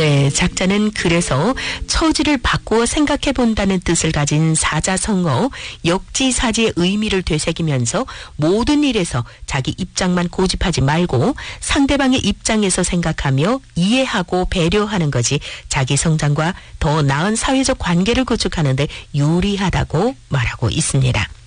네, 작자는 그래서 처지를 바꾸어 생각해 본다는 뜻을 가진 사자성어 역지사지의 의미를 되새기면서 모든 일에서 자기 입장만 고집하지 말고 상대방의 입장에서 생각하며 이해하고 배려하는 것이 자기 성장과 더 나은 사회적 관계를 구축하는 데 유리하다고 말하고 있습니다.